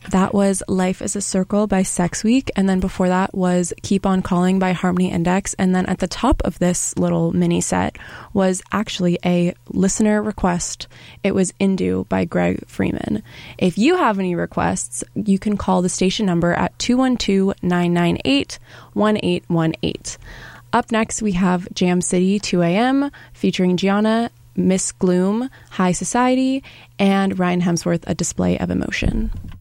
That was Life is a Circle by Sex Week. And then before that was Keep on Calling by Harmony Index. And then at the top of this little mini set was actually a listener request. It was Indu by Greg Freeman. If you have any requests, you can call the station number at 212-998-1818. Up next, we have Jam City 2 a.m. featuring Gianna, Miss Gloom, High Society, and Ryan Hemsworth, A Display of Emotion.